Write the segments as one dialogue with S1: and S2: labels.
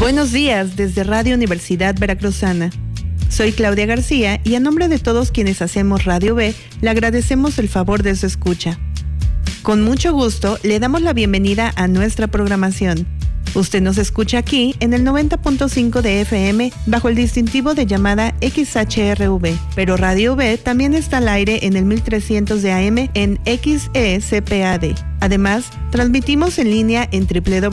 S1: Buenos días desde Radio Universidad Veracruzana. Soy Claudia García y a nombre de todos quienes hacemos Radio B, le agradecemos el favor de su escucha. Con mucho gusto le damos la bienvenida a nuestra programación. Usted nos escucha aquí en el 90.5 de FM bajo el distintivo de llamada XHRV, pero Radio B también está al aire en el 1300 de AM en XECPAD. Además, transmitimos en línea en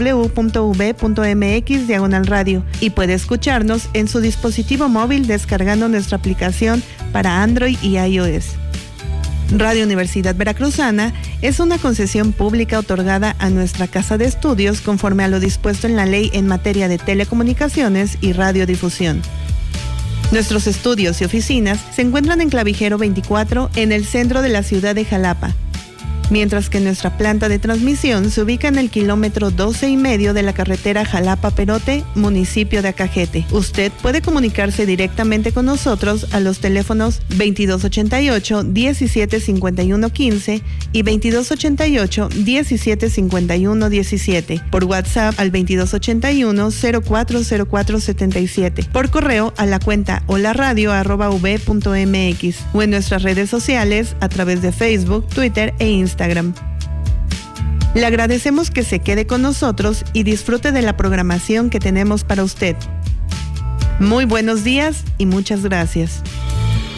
S1: www.v.mx/radio y puede escucharnos en su dispositivo móvil descargando nuestra aplicación para Android y iOS. Radio Universidad Veracruzana es una concesión pública otorgada a nuestra casa de estudios conforme a lo dispuesto en la ley en materia de telecomunicaciones y radiodifusión. Nuestros estudios y oficinas se encuentran en Clavijero 24 en el centro de la ciudad de Jalapa, mientras que nuestra planta de transmisión se ubica en el kilómetro 12.5 de la carretera Jalapa-Perote, municipio de Acajete. Usted puede comunicarse directamente con nosotros a los teléfonos 2288-175115 y 2288-175117, por WhatsApp al 2281-040477, por correo a la cuenta holaradio@v.mx o en nuestras redes sociales a través de Facebook, Twitter e Instagram. Le agradecemos que se quede con nosotros y disfrute de la programación que tenemos para usted. Muy buenos días y muchas gracias.